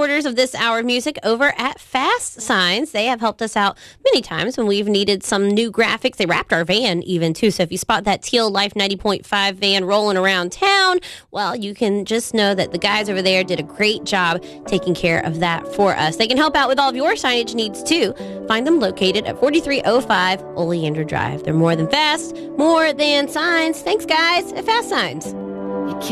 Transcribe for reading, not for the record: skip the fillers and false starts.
supporters of this hour of music over at Fast Signs. They have helped us out many times when we've needed some new graphics. They wrapped our van even, too. So if you spot that teal Life 90.5 van rolling around town, well, you can just know that the guys over there did a great job taking care of that for us. They can help out with all of your signage needs, too. Find them located at 4305 Oleander Drive. They're more than fast, more than signs. Thanks, guys, at Fast Signs.